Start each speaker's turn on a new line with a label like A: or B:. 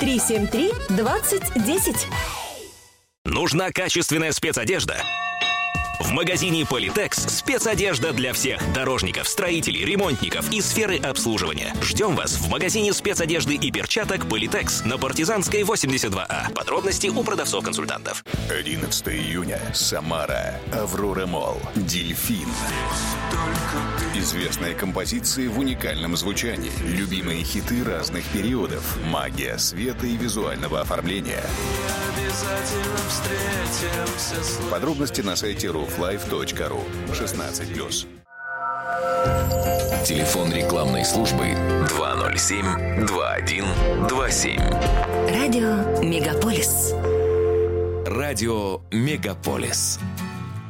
A: 373-2010.
B: Нужна качественная спецодежда? В магазине Polytex спецодежда для всех дорожников, строителей, ремонтников и сферы обслуживания. Ждем вас в магазине спецодежды и перчаток Polytex на Партизанской 82А. Подробности у продавцов-консультантов.
C: 11 июня. Самара. Аврора Молл. Дельфин. Известные композиции в уникальном звучании. Любимые хиты разных периодов. Магия света и визуального оформления. Подробности на сайте rooflife.ru. 16+.
D: Телефон рекламной службы 207-2127.
A: Радио Мегаполис.
D: Радио Мегаполис.